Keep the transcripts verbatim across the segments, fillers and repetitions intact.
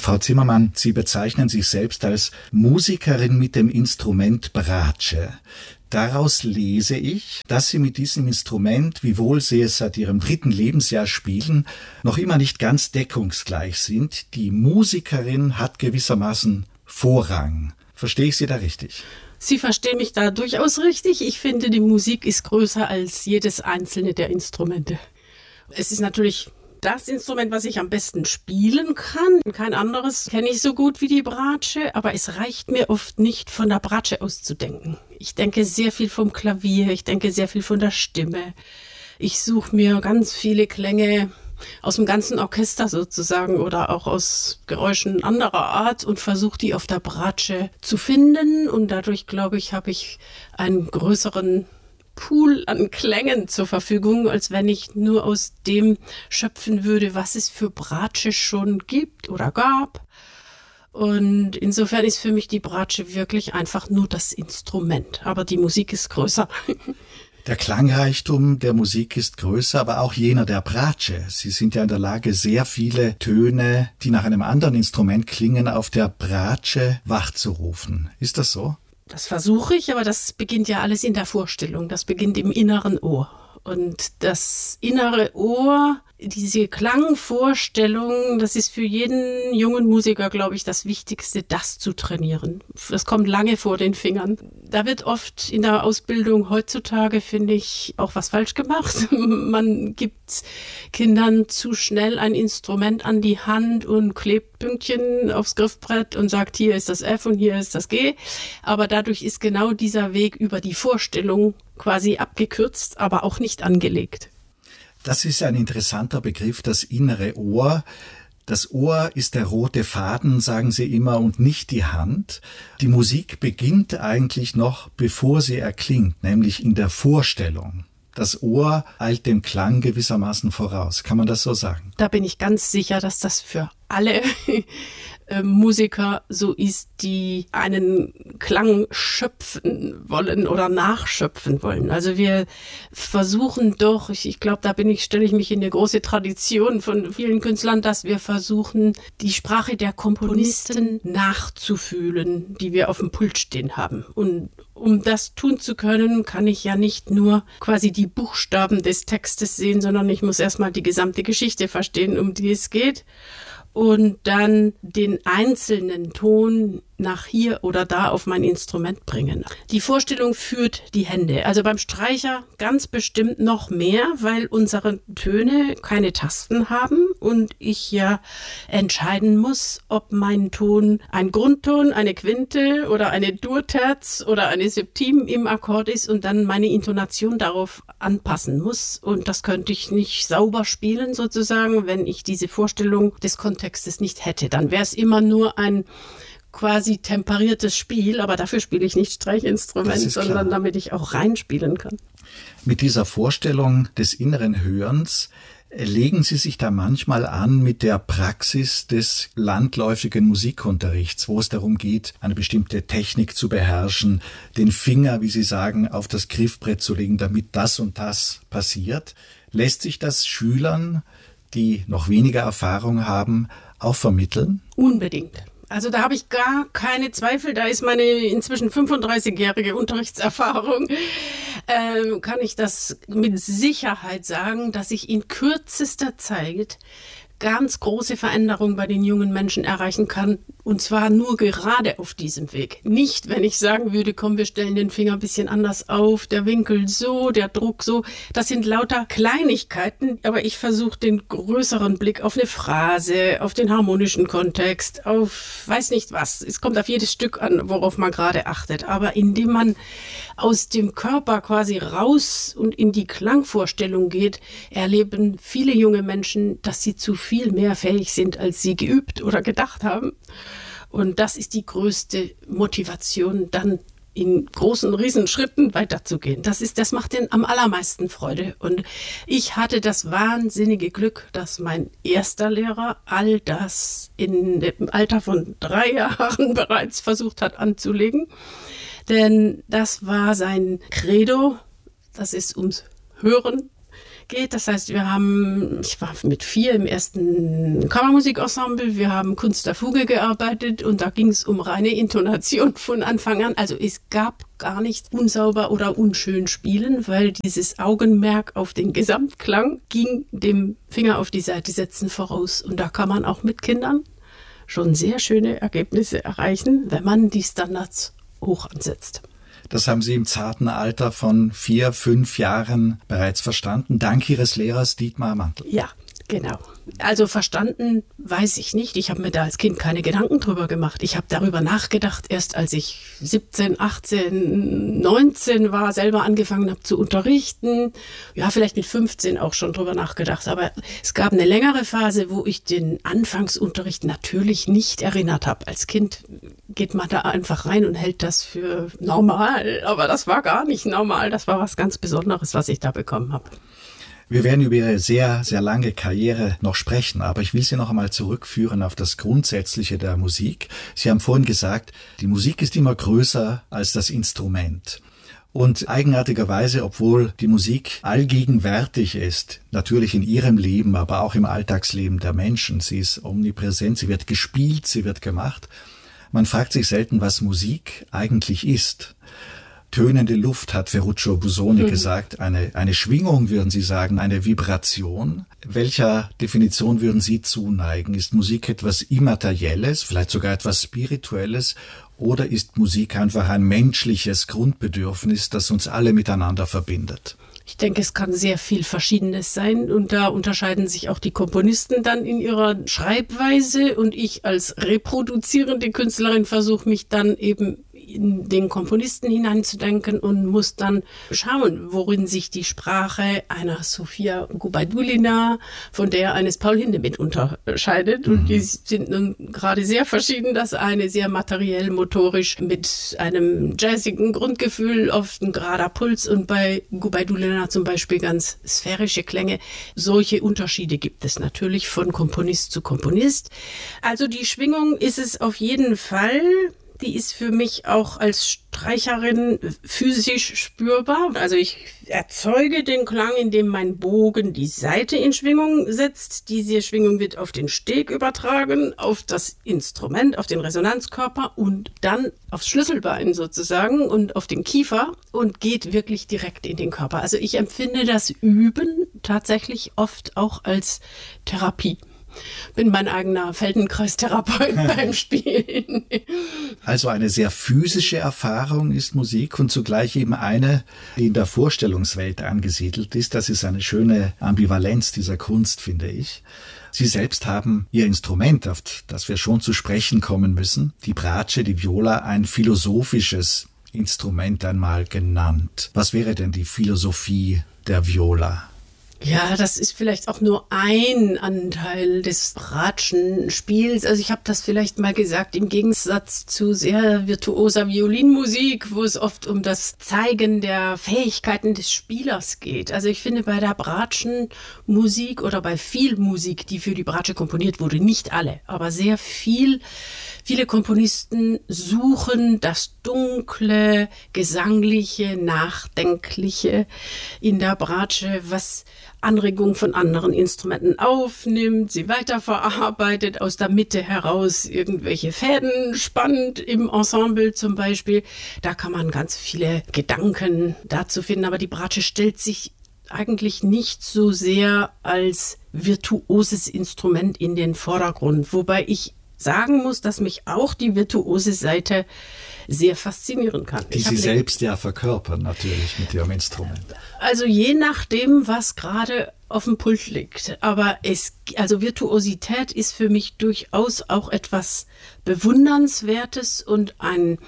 Frau Zimmermann, Sie bezeichnen sich selbst als Musikerin mit dem Instrument Bratsche. Daraus lese ich, dass Sie mit diesem Instrument, wiewohl Sie es seit Ihrem dritten Lebensjahr spielen, noch immer nicht ganz deckungsgleich sind. Die Musikerin hat gewissermaßen Vorrang. Verstehe ich Sie da richtig? Sie verstehen mich da durchaus richtig. Ich finde, die Musik ist größer als jedes einzelne der Instrumente. Es ist natürlich das Instrument, was ich am besten spielen kann. Kein anderes kenne ich so gut wie die Bratsche, aber es reicht mir oft nicht, von der Bratsche auszudenken. Ich denke sehr viel vom Klavier, ich denke sehr viel von der Stimme. Ich suche mir ganz viele Klänge aus dem ganzen Orchester sozusagen oder auch aus Geräuschen anderer Art und versuche die auf der Bratsche zu finden. Und dadurch, glaube ich, habe ich einen größeren Pool an Klängen zur Verfügung, als wenn ich nur aus dem schöpfen würde, was es für Bratsche schon gibt oder gab. Und insofern ist für mich die Bratsche wirklich einfach nur das Instrument. Aber die Musik ist größer. Der Klangreichtum der Musik ist größer, aber auch jener der Bratsche. Sie sind ja in der Lage, sehr viele Töne, die nach einem anderen Instrument klingen, auf der Bratsche wachzurufen. Ist das so? Das versuche ich, aber das beginnt ja alles in der Vorstellung. Das beginnt im inneren Ohr. Und das innere Ohr, diese Klangvorstellung, das ist für jeden jungen Musiker, glaube ich, das Wichtigste, das zu trainieren. Das kommt lange vor den Fingern. Da wird oft in der Ausbildung heutzutage, finde ich, auch was falsch gemacht. Man gibt Kindern zu schnell ein Instrument an die Hand und klebt Pünktchen aufs Griffbrett und sagt, hier ist das F und hier ist das G. Aber dadurch ist genau dieser Weg über die Vorstellung quasi abgekürzt, aber auch nicht angelegt. Das ist ein interessanter Begriff, das innere Ohr. Das Ohr ist der rote Faden, sagen Sie immer, und nicht die Hand. Die Musik beginnt eigentlich noch, bevor sie erklingt, nämlich in der Vorstellung. Das Ohr eilt dem Klang gewissermaßen voraus. Kann man das so sagen? Da bin ich ganz sicher, dass das für alle Musiker so ist, die einen Klang schöpfen wollen oder nachschöpfen wollen. Also wir versuchen doch, ich, ich glaube, da bin ich, stelle ich mich in eine große Tradition von vielen Künstlern, dass wir versuchen, die Sprache der Komponisten nachzufühlen, die wir auf dem Pult stehen haben. Und um das tun zu können, kann ich ja nicht nur quasi die Buchstaben des Textes sehen, sondern ich muss erstmal die gesamte Geschichte verstehen, um die es geht. Und dann den einzelnen Ton nach hier oder da auf mein Instrument bringen. Die Vorstellung führt die Hände. Also beim Streicher ganz bestimmt noch mehr, weil unsere Töne keine Tasten haben und ich ja entscheiden muss, ob mein Ton ein Grundton, eine Quinte oder eine Dur-Terz oder eine Septim im Akkord ist und dann meine Intonation darauf anpassen muss. Und das könnte ich nicht sauber spielen sozusagen, wenn ich diese Vorstellung des Kontextes nicht hätte. Dann wäre es immer nur ein quasi temperiertes Spiel, aber dafür spiele ich nicht Streichinstrument, sondern damit ich auch reinspielen kann. Mit dieser Vorstellung des inneren Hörens legen Sie sich da manchmal an mit der Praxis des landläufigen Musikunterrichts, wo es darum geht, eine bestimmte Technik zu beherrschen, den Finger, wie Sie sagen, auf das Griffbrett zu legen, damit das und das passiert. Lässt sich das Schülern, die noch weniger Erfahrung haben, auch vermitteln? Unbedingt. Also da habe ich gar keine Zweifel, da ist meine inzwischen fünfunddreißigjährige Unterrichtserfahrung, äh, kann ich das mit Sicherheit sagen, dass ich in kürzester Zeit ganz große Veränderungen bei den jungen Menschen erreichen kann. Und zwar nur gerade auf diesem Weg. Nicht, wenn ich sagen würde, komm, wir stellen den Finger ein bisschen anders auf, der Winkel so, der Druck so. Das sind lauter Kleinigkeiten, aber ich versuche den größeren Blick auf eine Phrase, auf den harmonischen Kontext, auf weiß nicht was. Es kommt auf jedes Stück an, worauf man gerade achtet. Aber indem man aus dem Körper quasi raus und in die Klangvorstellung geht, erleben viele junge Menschen, dass sie zu viel mehr fähig sind, als sie geübt oder gedacht haben. Und das ist die größte Motivation, dann in großen Riesenschritten weiterzugehen. Das ist, das macht denen am allermeisten Freude. Und ich hatte das wahnsinnige Glück, dass mein erster Lehrer all das in dem Alter von drei Jahren bereits versucht hat anzulegen. Denn das war sein Credo, dass es ums Hören geht. Das heißt, wir haben, ich war mit vier im ersten Kammermusikensemble, wir haben Kunst der Fuge gearbeitet und da ging es um reine Intonation von Anfang an. Also es gab gar nichts unsauber oder unschön spielen, weil dieses Augenmerk auf den Gesamtklang ging dem Finger auf die Seite setzen voraus. Und da kann man auch mit Kindern schon sehr schöne Ergebnisse erreichen, wenn man die Standards hoch ansetzt. Das haben Sie im zarten Alter von vier, fünf Jahren bereits verstanden, dank Ihres Lehrers Dietmar Mantl. Ja, genau. Also verstanden weiß ich nicht. Ich habe mir da als Kind keine Gedanken drüber gemacht. Ich habe darüber nachgedacht, erst als ich siebzehn, achtzehn, neunzehn war, selber angefangen habe zu unterrichten. Ja, vielleicht mit fünfzehn auch schon drüber nachgedacht. Aber es gab eine längere Phase, wo ich den Anfangsunterricht natürlich nicht erinnert habe. Als Kind geht man da einfach rein und hält das für normal. Aber das war gar nicht normal. Das war was ganz Besonderes, was ich da bekommen habe. Wir werden über Ihre sehr, sehr lange Karriere noch sprechen, aber ich will Sie noch einmal zurückführen auf das Grundsätzliche der Musik. Sie haben vorhin gesagt, die Musik ist immer größer als das Instrument. Und eigenartigerweise, obwohl die Musik allgegenwärtig ist, natürlich in Ihrem Leben, aber auch im Alltagsleben der Menschen, sie ist omnipräsent, sie wird gespielt, sie wird gemacht. Man fragt sich selten, was Musik eigentlich ist. Tönende Luft, hat Ferruccio Busoni mhm. gesagt. Eine, eine Schwingung, würden Sie sagen, eine Vibration. Welcher Definition würden Sie zuneigen? Ist Musik etwas Immaterielles, vielleicht sogar etwas Spirituelles? Oder ist Musik einfach ein menschliches Grundbedürfnis, das uns alle miteinander verbindet? Ich denke, es kann sehr viel Verschiedenes sein und da unterscheiden sich auch die Komponisten dann in ihrer Schreibweise und ich als reproduzierende Künstlerin versuche mich dann eben in den Komponisten hineinzudenken und muss dann schauen, worin sich die Sprache einer Sofia Gubaidulina von der eines Paul Hindemith unterscheidet. Mhm. Und die sind nun gerade sehr verschieden. Das eine sehr materiell, motorisch mit einem jazzigen Grundgefühl, oft ein gerader Puls und bei Gubaidulina zum Beispiel ganz sphärische Klänge. Solche Unterschiede gibt es natürlich von Komponist zu Komponist. Also die Schwingung ist es auf jeden Fall. Die ist für mich auch als Streicherin physisch spürbar. Also ich erzeuge den Klang, indem mein Bogen die Saite in Schwingung setzt. Diese Schwingung wird auf den Steg übertragen, auf das Instrument, auf den Resonanzkörper und dann aufs Schlüsselbein sozusagen und auf den Kiefer und geht wirklich direkt in den Körper. Also ich empfinde das Üben tatsächlich oft auch als Therapie. Bin mein eigener Feldenkreistherapeut beim Spielen. Also eine sehr physische Erfahrung ist Musik und zugleich eben eine, die in der Vorstellungswelt angesiedelt ist. Das ist eine schöne Ambivalenz dieser Kunst, finde ich. Sie selbst haben Ihr Instrument, auf das wir schon zu sprechen kommen müssen, die Bratsche, die Viola, ein philosophisches Instrument einmal genannt. Was wäre denn die Philosophie der Viola? Ja, das ist vielleicht auch nur ein Anteil des Bratschenspiels. Also ich habe das vielleicht mal gesagt, im Gegensatz zu sehr virtuoser Violinmusik, wo es oft um das Zeigen der Fähigkeiten des Spielers geht. Also ich finde bei der Bratschenmusik oder bei viel Musik, die für die Bratsche komponiert wurde, nicht alle, aber sehr viel, viele Komponisten suchen das dunkle, gesangliche, nachdenkliche in der Bratsche, was Anregungen von anderen Instrumenten aufnimmt, sie weiterverarbeitet, aus der Mitte heraus irgendwelche Fäden spannt, im Ensemble zum Beispiel. Da kann man ganz viele Gedanken dazu finden, aber die Bratsche stellt sich eigentlich nicht so sehr als virtuoses Instrument in den Vordergrund, wobei ich sagen muss, dass mich auch die virtuose Seite sehr faszinieren kann. Die Sie selbst ja verkörpern natürlich mit Ihrem Instrument. Also je nachdem, was gerade auf dem Pult liegt. Aber es, also Virtuosität ist für mich durchaus auch etwas Bewundernswertes und ein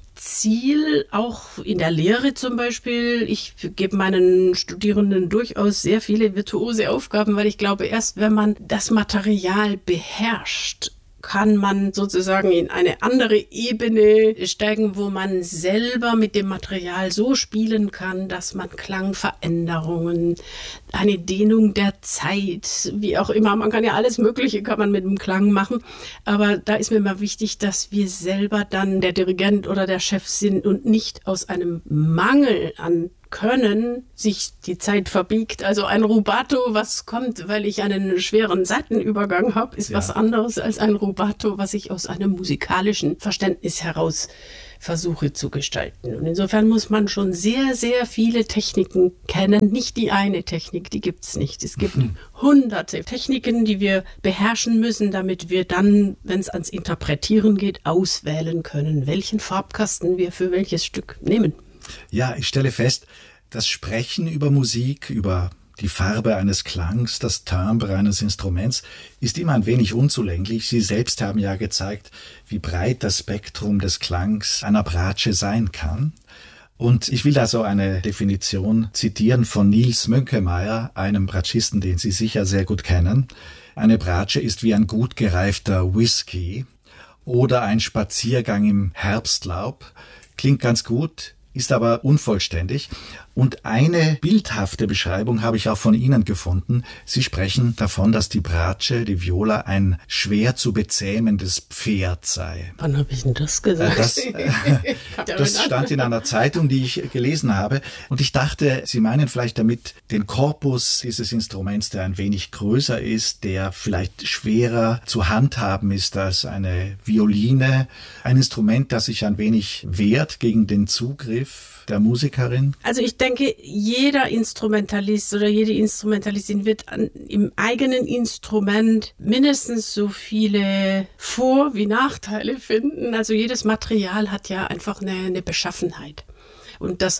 Ziel, auch in der Lehre zum Beispiel. Ich gebe meinen Studierenden durchaus sehr viele virtuose Aufgaben, weil ich glaube, erst wenn man das Material beherrscht, kann man sozusagen in eine andere Ebene steigen, wo man selber mit dem Material so spielen kann, dass man Klangveränderungen, eine Dehnung der Zeit, wie auch immer, man kann ja alles Mögliche, kann man mit dem Klang machen, aber da ist mir immer wichtig, dass wir selber dann der Dirigent oder der Chef sind und nicht aus einem Mangel an Können sich die Zeit verbiegt. Also ein Rubato, was kommt, weil ich einen schweren Seitenübergang habe, ist ja was anderes als ein Rubato, was ich aus einem musikalischen Verständnis heraus versuche zu gestalten. Und insofern muss man schon sehr, sehr viele Techniken kennen. Nicht die eine Technik, die gibt es nicht. Es gibt mhm. hunderte Techniken, die wir beherrschen müssen, damit wir dann, wenn es ans Interpretieren geht, auswählen können, welchen Farbkasten wir für welches Stück nehmen. Ja, ich stelle fest, das Sprechen über Musik, über die Farbe eines Klangs, das Timbre eines Instruments ist immer ein wenig unzulänglich. Sie selbst haben ja gezeigt, wie breit das Spektrum des Klangs einer Bratsche sein kann. Und ich will da so eine Definition zitieren von Nils Mönkemeyer, einem Bratschisten, den Sie sicher sehr gut kennen. Eine Bratsche ist wie ein gut gereifter Whisky oder ein Spaziergang im Herbstlaub. Klingt ganz gut, ist aber unvollständig. Und eine bildhafte Beschreibung habe ich auch von Ihnen gefunden. Sie sprechen davon, dass die Bratsche, die Viola, ein schwer zu bezähmendes Pferd sei. Wann habe ich denn das gesagt? Das, äh, das stand in einer Zeitung, die ich gelesen habe. Und ich dachte, Sie meinen vielleicht damit den Korpus dieses Instruments, der ein wenig größer ist, der vielleicht schwerer zu handhaben ist als eine Violine. Ein Instrument, das sich ein wenig wehrt gegen den Zugriff der Musikerin? Also ich denke, jeder Instrumentalist oder jede Instrumentalistin wird an, im eigenen Instrument mindestens so viele Vor- wie Nachteile finden. Also jedes Material hat ja einfach eine, eine Beschaffenheit. Und das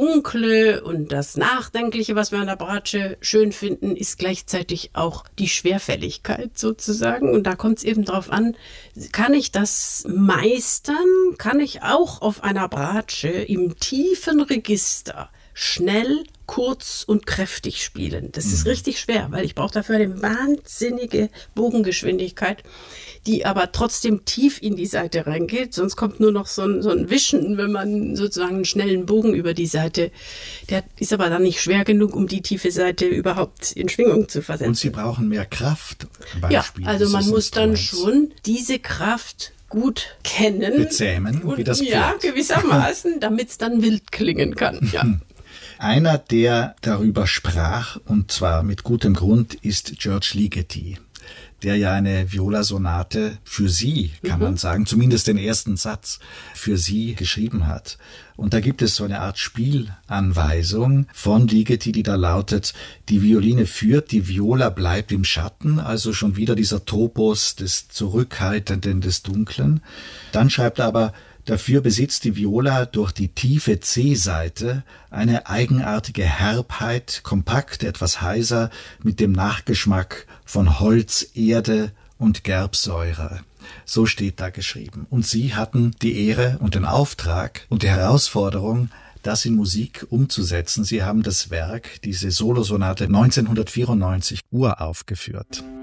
Dunkle und das Nachdenkliche, was wir an der Bratsche schön finden, ist gleichzeitig auch die Schwerfälligkeit sozusagen. Und da kommt es eben drauf an, kann ich das meistern? Kann ich auch auf einer Bratsche im tiefen Register schnell, kurz und kräftig spielen? Das ist richtig schwer, weil ich brauche dafür eine wahnsinnige Bogengeschwindigkeit, die aber trotzdem tief in die Seite reingeht. Sonst kommt nur noch so ein, so ein Wischen, wenn man sozusagen einen schnellen Bogen über die Seite, der ist aber dann nicht schwer genug, um die tiefe Seite überhaupt in Schwingung zu versetzen. Und Sie brauchen mehr Kraft beim ja, Spiel also man muss dann Instruments. schon diese Kraft gut kennen. Bezähmen, und, wie das Pferd. Ja, gewissermaßen, damit es dann wild klingen kann. Ja. Einer, der darüber sprach, und zwar mit gutem Grund, ist George Ligeti, der ja eine Viola-Sonate für Sie, kann mhm. man sagen, zumindest den ersten Satz für Sie geschrieben hat. Und da gibt es so eine Art Spielanweisung von Ligeti, die da lautet: Die Violine führt, die Viola bleibt im Schatten, also schon wieder dieser Topos des Zurückhaltenden, des Dunklen. Dann schreibt er aber: Dafür besitzt die Viola durch die tiefe C-Seite eine eigenartige Herbheit, kompakt, etwas heiser, mit dem Nachgeschmack von Holz, Erde und Gerbsäure. So steht da geschrieben. Und Sie hatten die Ehre und den Auftrag und die Herausforderung, das in Musik umzusetzen. Sie haben das Werk, diese Solosonate neunzehnhundertvierundneunzig uraufgeführt.